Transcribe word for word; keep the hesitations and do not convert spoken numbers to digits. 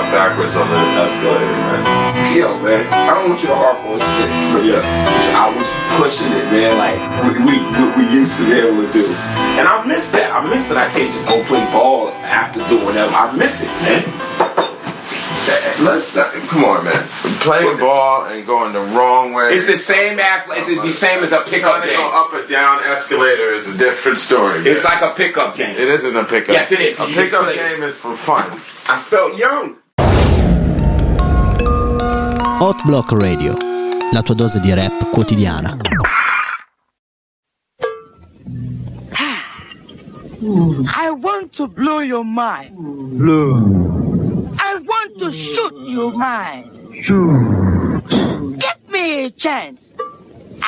backwards on the escalator, man. Yo, man, I don't want you to harp on shit, but yeah, I was pushing it, man, like we, we, what we used to be able to do. And I miss that. I miss that I can't just go play ball after doing whatever. I miss it, man. Let's not, come on, man. Playing ball and going the wrong way. It's the same athlete. It's the same as a pickup Trying to game. go up and down escalator is a different story. It's man. Like a pickup game. It isn't a pickup. Yes, it is. A pickup game is for fun. I felt young. Hot Block Radio, la tua dose di rap quotidiana. I want to blow your mind. Blow. I want to shoot your mind. Shoot. Give me a chance.